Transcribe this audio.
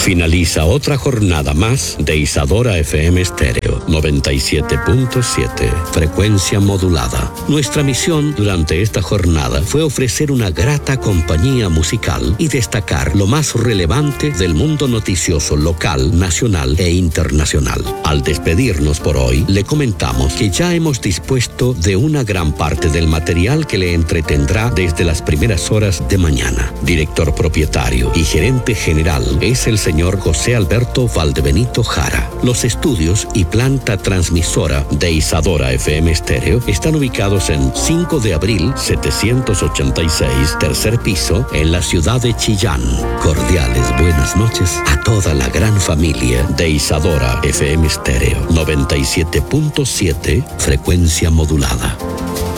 Finaliza otra jornada más de Isadora FM Stereo 97.7, frecuencia modulada. Nuestra misión durante esta jornada fue ofrecer una grata compañía musical y destacar lo más relevante del mundo noticioso local, nacional e internacional. Al despedirnos por hoy, le comentamos que ya hemos dispuesto de una gran parte del material que le entretendrá desde las primeras horas de mañana. Director propietario y gerente general es el señor José Alberto Valdebenito Jara. Los estudios y planta transmisora de Isadora FM Stereo están ubicados en 5 de abril 786, tercer piso, en la ciudad de Chillán. Cordiales buenas noches a toda la gran familia de Isadora FM Stereo 97.7, frecuencia modulada.